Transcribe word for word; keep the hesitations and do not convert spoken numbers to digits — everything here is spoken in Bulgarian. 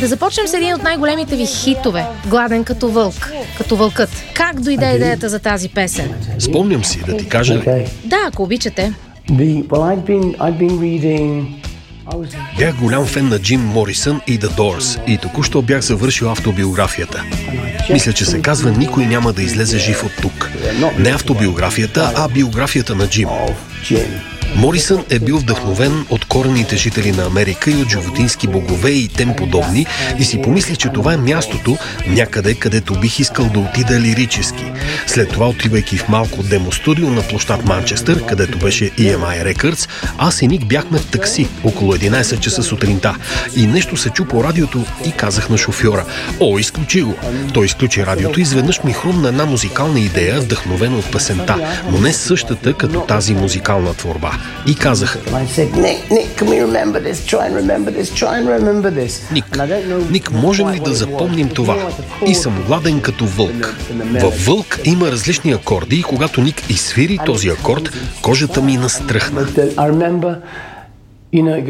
Да започнем с един от най-големите ви хитове – "Гладен като вълк", като вълкът. Как дойде идеята за тази песен? Спомням си, да ти кажа ли? Okay. Да, ако обичате. The, well, I'd been, I'd been reading... I was... Бях голям фен на Джим Морисън и The Doors и току-що бях завършил автобиографията. Мисля, че се казва "Никой няма да излезе жив от тук". Не автобиографията, а биографията на Джим. Jim. Морисън е бил вдъхновен от корените жители на Америка и от животински богове и тем подобни и си помисли, че това е мястото някъде, където бих искал да отида лирически. След това, отивайки в малко демо-студио на площад Манчестър, където беше И Ем Ай Records, аз и Ник бяхме в такси около единайсет часа сутринта и нещо се чу по радиото и казах на шофьора: "О, изключи го!" Той изключи радиото и изведнъж ми хрумна една музикална идея, вдъхновена от песента, но не същата като тази музикална творба. И казах: Ник, Ник, можем ли да запомним това? И съм гладен като вълк. Във вълк има различни акорди и когато Ник изсвири този акорд, кожата ми настръхна.